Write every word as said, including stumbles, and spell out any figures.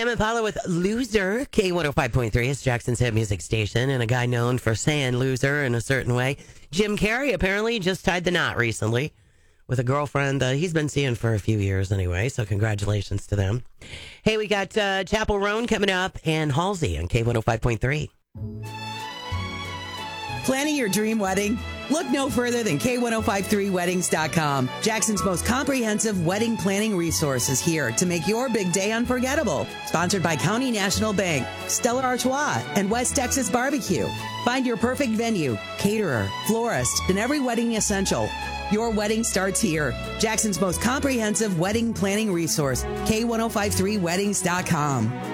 Tam and Paula with Loser, K one oh five point three. It's Jackson's hit music station, and a guy known for saying loser in a certain way. Jim Carrey apparently just tied the knot recently with a girlfriend that he's been seeing for a few years anyway, so congratulations to them. Hey, we got uh, Chapel Roan coming up and Halsey on K one oh five point three. Planning your dream wedding? Look no further than K ten fifty-three weddings dot com. Jackson's most comprehensive wedding planning resources here to make your big day unforgettable. Sponsored by County National Bank, Stella Artois, and West Texas Barbecue. Find your perfect venue, caterer, florist, and every wedding essential. Your wedding starts here. Jackson's most comprehensive wedding planning resource, K ten fifty-three weddings dot com.